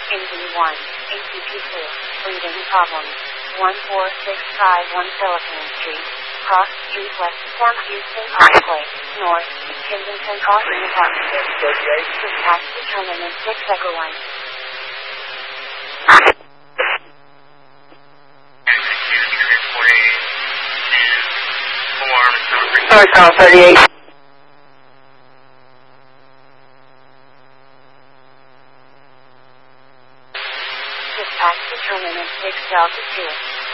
NV1, ACP2, breathing problems. 14651 Philippine Street, Cross Street West, Port Houston Parkway, North, Kensington Crossing Apartment. Dispatch determinant 6 Echo 1. Northbound 38. Dispatch determinant 6 Delta 2.